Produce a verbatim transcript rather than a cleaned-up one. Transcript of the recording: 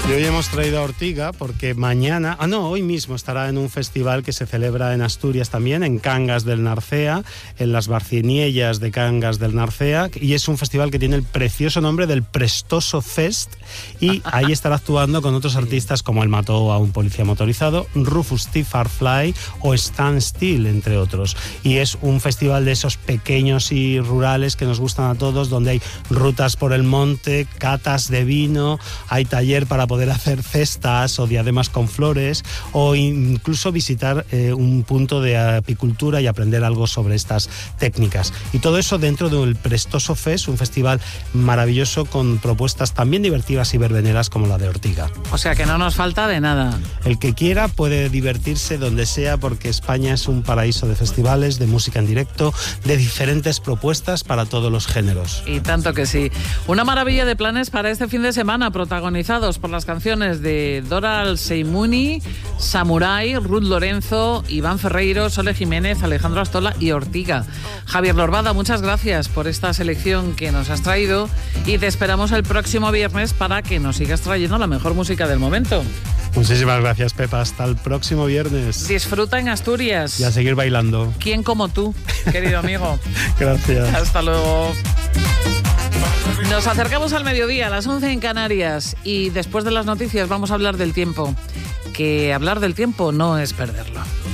Y hoy hemos traído a Ortiga porque mañana, ah no, hoy mismo estará en un festival que se celebra en Asturias también, en Cangas del Narcea, en las Barciniellas de Cangas del Narcea, y es un festival que tiene el precioso nombre del Prestoso Fest, y ahí estará actuando con otros artistas como El mató a un policía motorizado, Rufus T. Farfly o Stan Still, entre otros. Y es un festival de esos pequeños y rurales que nos gustan a todos, donde hay rutas por el monte, catas de vino, hay taller para poder hacer cestas o diademas con flores, o incluso visitar eh, un punto de apicultura y aprender algo sobre estas técnicas. Y todo eso dentro del Prestoso Fest, un festival maravilloso con propuestas también divertidas y verbeneras como la de Ortiga. O sea que no nos falta de nada. El que quiera puede divertirse donde sea, porque España es un paraíso de festivales, de música en directo, de diferentes propuestas para todos los géneros. Y tanto que sí. Una maravilla de planes para este fin de semana, protagonizados por las canciones de Doral Seimuni, Samurai, Ruth Lorenzo, Iván Ferreiro, Sole Jiménez, Alejandro Astola y Ortiga. Javier Lorbada, muchas gracias por esta selección que nos has traído y te esperamos el próximo viernes para que nos sigas trayendo la mejor música del momento. Muchísimas gracias, Pepa. Hasta el próximo viernes. Disfruta en Asturias. Y a seguir bailando. ¿Quién como tú, querido amigo? Gracias. Hasta luego. Nos acercamos al mediodía, a las once en Canarias, y después de las noticias vamos a hablar del tiempo. Que hablar del tiempo no es perderlo.